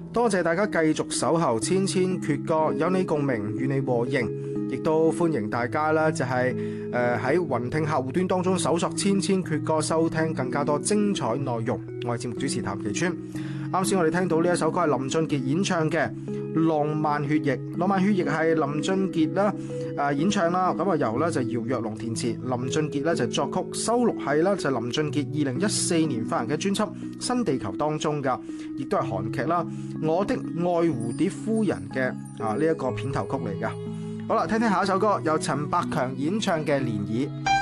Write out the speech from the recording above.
多謝大家繼續守候千千闕歌，有你共鳴，與你和應，亦都歡迎大家啦，就係喺雲聽客戶端當中搜索千千闕歌，收聽更加多精彩內容。我係節目主持譚其川。啱先我哋聽到呢一首歌係林俊傑演唱嘅《浪漫血液》，《浪漫血液》係林俊傑啦演唱啦，咁啊由咧就姚若龍填詞，林俊傑咧就作曲，收錄係啦就林俊傑2014年發行嘅專輯《新地球》當中噶，亦都係韓劇啦《我的愛蝴蝶夫人》嘅呢一個片頭曲嚟噶。好啦，聽聽下一首歌，由陳百強演唱嘅《漣漪》。